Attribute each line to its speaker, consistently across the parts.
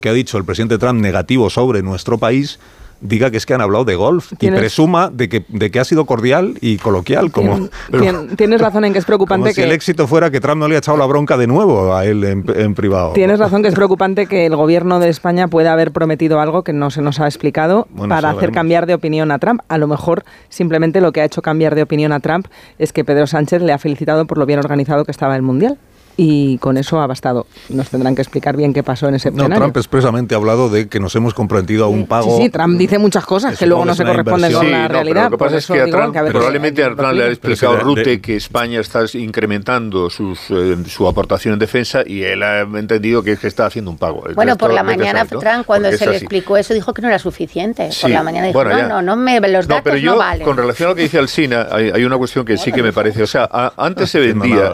Speaker 1: que ha dicho el presidente Trump negativo sobre nuestro país, diga que es que han hablado de golf y presuma de que ha sido cordial y coloquial.
Speaker 2: Tienes razón en que es preocupante
Speaker 1: como si el éxito fuera que Trump no le ha echado la bronca de nuevo a él en privado.
Speaker 2: Tienes razón que es preocupante que el gobierno de España pueda haber prometido algo que no se nos ha explicado para hacer cambiar de opinión a Trump. A lo mejor simplemente lo que ha hecho cambiar de opinión a Trump es que Pedro Sánchez le ha felicitado por lo bien organizado que estaba el Mundial. Y con eso ha bastado. Nos tendrán que explicar bien qué pasó en ese plenario.
Speaker 1: Trump expresamente ha hablado de que nos hemos comprometido a un pago.
Speaker 2: Sí, Trump dice muchas cosas que luego no se corresponden con la realidad.
Speaker 3: Lo que pasa es que a Trump, probablemente a Trump le ha explicado Rutte que España está incrementando su aportación en defensa y él ha entendido que está haciendo un pago.
Speaker 4: Bueno, por la mañana Trump, cuando se le explicó eso, dijo que no era suficiente. Por la mañana dijo, los datos
Speaker 3: pero yo,
Speaker 4: no valen.
Speaker 3: Con relación a lo que dice Alsina, hay una cuestión que sí que me parece. O sea, antes se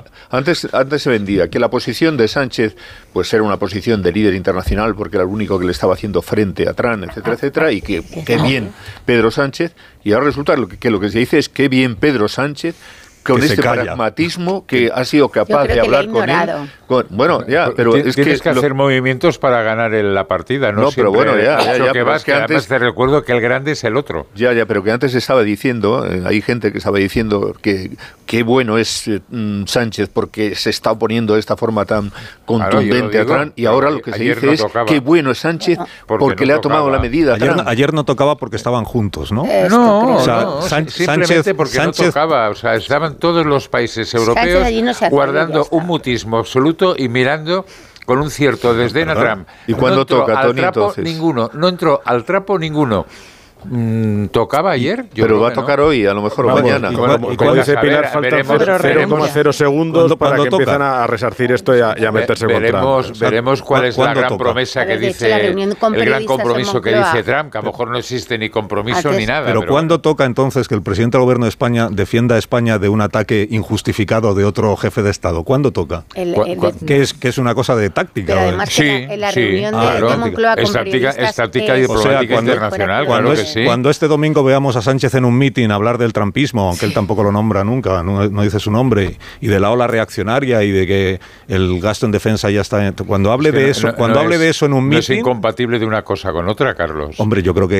Speaker 3: vendía que la posición de Sánchez pues era una posición de líder internacional porque era el único que le estaba haciendo frente a Trump, etcétera, etcétera, y que qué bien Pedro Sánchez, y ahora resulta que lo que se dice es qué bien Pedro Sánchez con este pragmatismo que ha sido capaz de hablar con él.
Speaker 5: Pero es que tienes que hacer movimientos para ganar la partida, ¿no?
Speaker 3: Pero bueno,
Speaker 5: además te recuerdo que el grande es el otro.
Speaker 3: Pero que antes se estaba diciendo, hay gente que estaba diciendo que qué bueno es Sánchez porque se está oponiendo de esta forma tan contundente a Trump, y ahora lo que se dice es qué bueno es Sánchez porque le ha tomado la medida a Trump.
Speaker 1: Ayer no tocaba porque estaban juntos, ¿no?
Speaker 5: Simplemente porque no tocaba, o sea, estaban todos los países europeos guardando un mutismo absoluto y mirando con un cierto desdén a Trump.
Speaker 3: ¿Y cuándo toca, Tony, entonces?
Speaker 5: Ninguno, no entró al trapo ninguno. ¿Tocaba ayer?
Speaker 3: Pero va a tocar hoy, a lo mejor mañana.
Speaker 6: Como dice Pilar, faltan 0,0 segundos para que empiezan a resarcir esto y a meterse con Trump.
Speaker 5: Veremos cuál es la gran promesa que dice, el gran compromiso que dice Trump, que a lo mejor no existe ni compromiso ni nada.
Speaker 1: Pero ¿cuándo toca entonces que el presidente del gobierno de España defienda a España de un ataque injustificado de otro jefe de Estado? ¿Cuándo toca? Que es una cosa de táctica.
Speaker 4: Pero además en la reunión de Moncloa con periodistas...
Speaker 5: Es táctica diplomática internacional, claro que sí.
Speaker 1: Cuando este domingo veamos a Sánchez en un mitin hablar del trumpismo, aunque él tampoco lo nombra nunca, no dice su nombre, y de la ola reaccionaria y de que el gasto en defensa ya está... Cuando hable de eso, hable de eso en un mitin...
Speaker 5: No es incompatible de una cosa con otra, Carlos.
Speaker 1: Hombre, yo creo que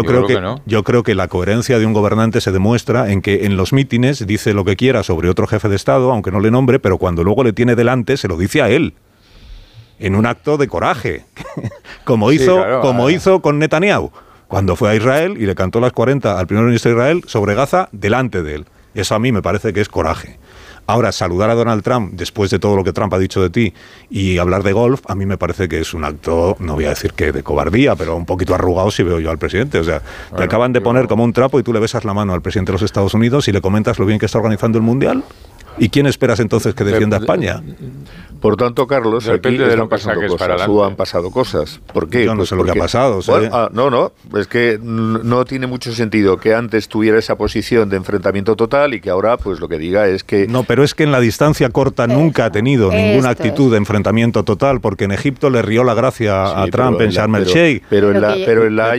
Speaker 1: yo creo que la coherencia de un gobernante se demuestra en que en los mítines dice lo que quiera sobre otro jefe de Estado, aunque no le nombre, pero cuando luego le tiene delante se lo dice a él. En un acto de coraje, como hizo con Netanyahu, cuando fue a Israel y le cantó las 40 al primer ministro de Israel sobre Gaza delante de él. Eso a mí me parece que es coraje. Ahora, saludar a Donald Trump después de todo lo que Trump ha dicho de ti y hablar de golf, a mí me parece que es un acto, no voy a decir que de cobardía, pero un poquito arrugado si veo yo al presidente. O sea, te acaban de poner como un trapo y tú le besas la mano al presidente de los Estados Unidos y le comentas lo bien que está organizando el Mundial. ¿Y quién esperas entonces que defienda a España?
Speaker 3: Por tanto, Carlos,
Speaker 5: depende
Speaker 3: aquí
Speaker 5: de lo que saques para adelante.
Speaker 3: Han pasado cosas. ¿Por qué?
Speaker 1: Yo no sé lo que ha pasado.
Speaker 3: Bueno, es que no tiene mucho sentido que antes tuviera esa posición de enfrentamiento total y que ahora pues lo que diga es que...
Speaker 1: No, pero es que en la distancia corta nunca ha tenido ninguna actitud de enfrentamiento total, porque en Egipto le rió la gracia a Trump en Sharm el Sheikh.
Speaker 3: Pero en La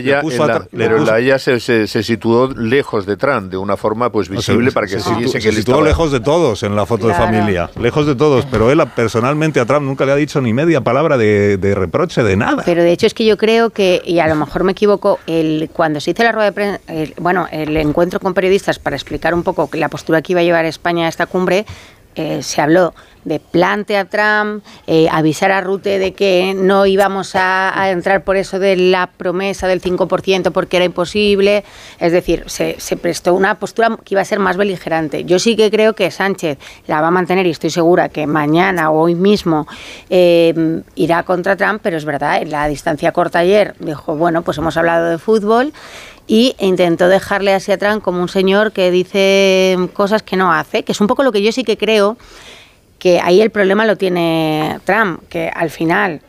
Speaker 3: Haya se situó lejos de Trump, de una forma pues visible para que se viese que él
Speaker 1: se situó lejos de todos en la foto de familia, lejos de todos, pero él personalmente a Trump nunca le ha dicho ni media palabra de reproche, de nada.
Speaker 4: Pero de hecho es que yo creo que, y a lo mejor me equivoco, cuando se hizo la rueda de prensa, el encuentro con periodistas para explicar un poco la postura que iba a llevar España a esta cumbre, se habló de plantear a Trump, avisar a Rutte de que no íbamos a entrar por eso de la promesa del 5% porque era imposible. Es decir, se prestó una postura que iba a ser más beligerante. Yo sí que creo que Sánchez la va a mantener y estoy segura que mañana o hoy mismo irá contra Trump, pero es verdad, en la distancia corta ayer dijo, bueno, pues hemos hablado de fútbol, y intentó dejarle así a Trump como un señor que dice cosas que no hace, que es un poco lo que yo sí que creo que ahí el problema lo tiene Trump, que al final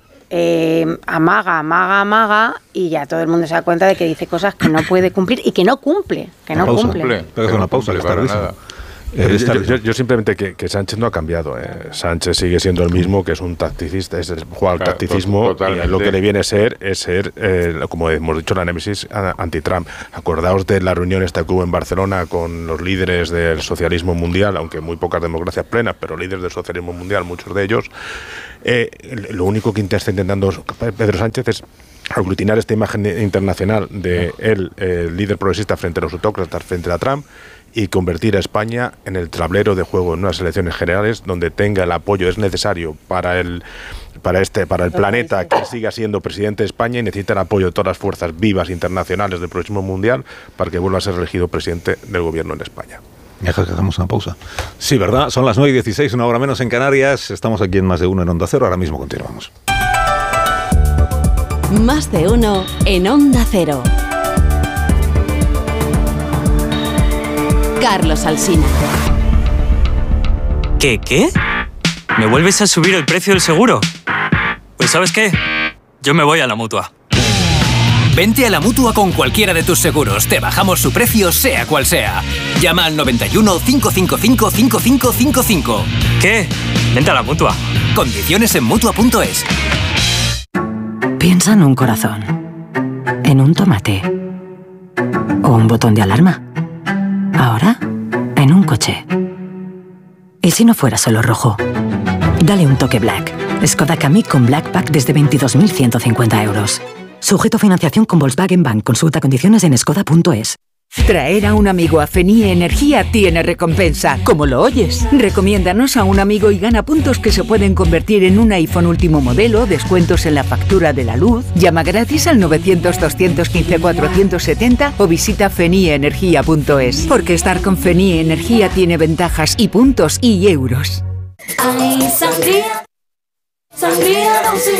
Speaker 4: amaga y ya todo el mundo se da cuenta de que dice cosas que no puede cumplir y que no cumple.
Speaker 1: Pero es una pausa,
Speaker 6: Yo simplemente que Sánchez no ha cambiado. Sánchez sigue siendo el mismo, que es un tacticista, juega al tacticismo, y lo que le viene a ser como hemos dicho, la némesis anti-Trump. Acordaos de la reunión esta que hubo en Barcelona con los líderes del socialismo mundial, aunque muy pocas democracias plenas, pero líderes del socialismo mundial, muchos de ellos. Lo único que está intentando Pedro Sánchez es aglutinar esta imagen internacional de él, el líder progresista frente a los autócratas, frente a Trump, y convertir a España en el tablero de juego en unas elecciones generales donde tenga el apoyo es necesario para el planeta que siga siendo presidente de España, y necesita el apoyo de todas las fuerzas vivas internacionales del próximo mundial para que vuelva a ser elegido presidente del gobierno en España.
Speaker 1: Deja que hagamos una pausa. Sí, ¿verdad? Son las 9:16, una hora menos en Canarias. Estamos aquí en Más de Uno en Onda Cero. Ahora mismo continuamos.
Speaker 7: Más de Uno en Onda Cero. Carlos Alsina.
Speaker 8: ¿Qué? ¿Me vuelves a subir el precio del seguro? Pues ¿sabes qué? Yo me voy a la Mutua.
Speaker 9: Vente a la Mutua con cualquiera de tus seguros. Te bajamos su precio, sea cual sea. Llama al 91 555 5555.
Speaker 8: ¿Qué? Vente a la Mutua.
Speaker 9: Condiciones en Mutua.es.
Speaker 10: Piensa en un corazón, en un tomate o un botón de alarma. Ahora, en un coche. ¿Y si no fuera solo rojo? Dale un toque Black. Skoda Kamiq con Black Pack desde 22.150 euros. Sujeto a financiación con Volkswagen Bank. Consulta condiciones en skoda.es.
Speaker 11: Traer a un amigo a Fenie Energía tiene recompensa. ¿Cómo lo oyes? Recomiéndanos a un amigo y gana puntos que se pueden convertir en un iPhone último modelo, descuentos en la factura de la luz. Llama gratis al 900-215-470 o visita fenieenergia.es. Porque estar con Fenie Energía tiene ventajas y puntos y euros.
Speaker 12: Ay, sangría, sangría,